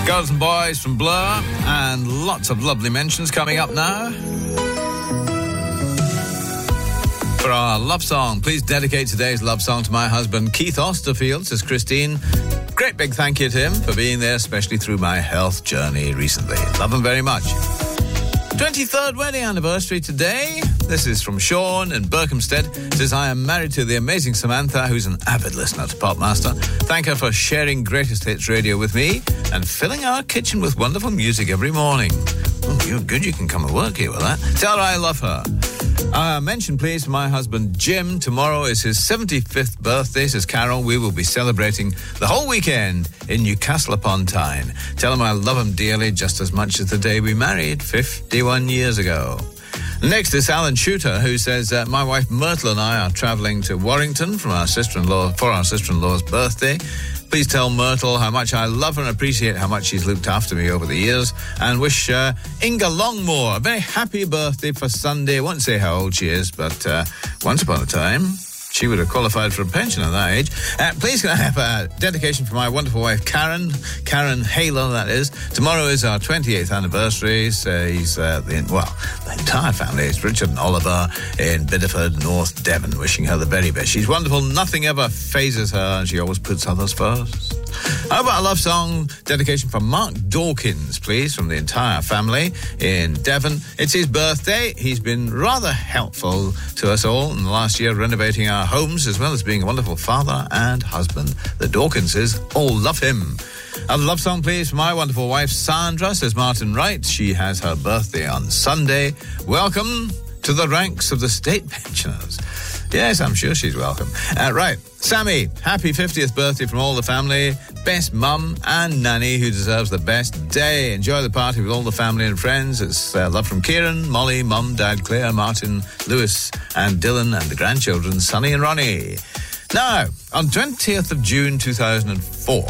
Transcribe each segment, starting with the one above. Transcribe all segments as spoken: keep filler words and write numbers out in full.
Girls and Boys from Blur, and lots of lovely mentions coming up now. For our love song, please dedicate today's love song to my husband, Keith Osterfield, says Christine. Great big thank you to him for being there, especially through my health journey recently. Love him very much. twenty-third wedding anniversary today. This is from Sean in Berkhamsted. It says, I am married to the amazing Samantha, who's an avid listener to Popmaster. Thank her for sharing Greatest Hits Radio with me and filling our kitchen with wonderful music every morning. Oh, you're good. You can come and work here with that. Tell her I love her. Uh, mention, please, for my husband, Jim. Tomorrow is his seventy-fifth birthday, says Carol. We will be celebrating the whole weekend in Newcastle upon Tyne. Tell him I love him dearly, just as much as the day we married fifty-one years ago. Next is Alan Shooter, who says, uh, my wife Myrtle and I are travelling to Warrington from our sister-in-law for our sister-in-law's birthday. Please tell Myrtle how much I love her and appreciate how much she's looked after me over the years, and wish uh, Inga Longmore a very happy birthday for Sunday. I won't say how old she is, but uh, once upon a time, she would have qualified for a pension at that age. Uh, please can I have a dedication for my wonderful wife, Karen, Karen Haler, that is. Tomorrow is our twenty-eighth anniversary. So he's, uh, the, well, the entire family. It's Richard and Oliver in Bideford, North Devon, wishing her the very best. She's wonderful. Nothing ever phases her, and she always puts others first. How about a love song dedication from Mark Dawkins, please, from the entire family in Devon. It's his birthday. He's been rather helpful to us all in the last year, renovating our homes, as well as being a wonderful father and husband. The Dawkinses all love him. A love song, please, for my wonderful wife, Sandra, says Martin Wright. She has her birthday on Sunday. Welcome to the ranks of the state pensioners. Yes, I'm sure she's welcome. Uh, right, Sammy, happy fiftieth birthday from all the family. Best mum and nanny who deserves the best day. Enjoy the party with all the family and friends. It's uh, love from Kieran, Molly, Mum, Dad, Claire, Martin, Lewis and Dylan, and the grandchildren, Sonny and Ronnie. Now, on twentieth of June two thousand four,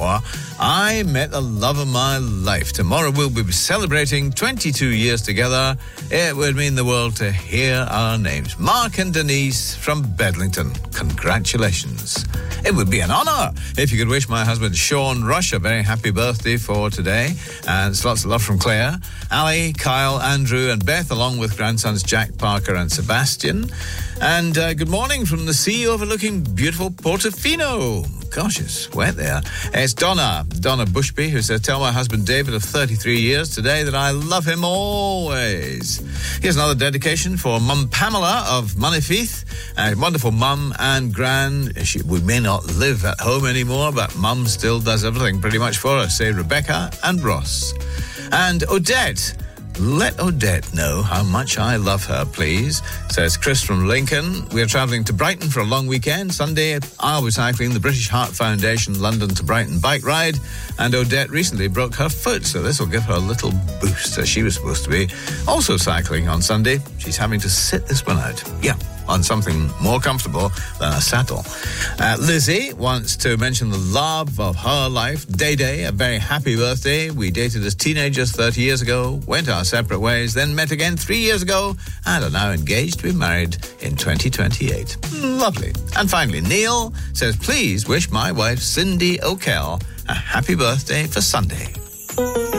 I met the love of my life. Tomorrow we'll be celebrating twenty-two years together. It would mean the world to hear our names. Mark and Denise from Bedlington. Congratulations. It would be an honour if you could wish my husband Sean Rush a very happy birthday for today. And it's lots of love from Claire, Ali, Kyle, Andrew and Beth, along with grandsons Jack, Parker and Sebastian. And uh, good morning from the sea overlooking beautiful Portofino. Gosh, it's wet there. It's Donna, Donna Bushby, who says, tell my husband David of thirty-three years today that I love him always. Here's another dedication for Mum Pamela of Moneyfeith. A wonderful mum and gran. She, we may not live at home anymore, but Mum still does everything pretty much for us, say Rebecca and Ross. And Odette. Let Odette know how much I love her, please, says Chris from Lincoln. We're travelling to Brighton for a long weekend. Sunday, I'll be cycling the British Heart Foundation London to Brighton bike ride. And Odette recently broke her foot, so this will give her a little boost, as she was supposed to be. Also cycling on Sunday. She's having to sit this one out. Yeah, on something more comfortable than a saddle. Uh, Lizzie wants to mention the love of her life, Day Day, a very happy birthday. We dated as teenagers thirty years ago, went our separate ways, then met again three years ago, and are now engaged to be married in twenty twenty-eight. Lovely. And finally, Neil says, please wish my wife, Cindy O'Kell, a happy birthday for Sunday.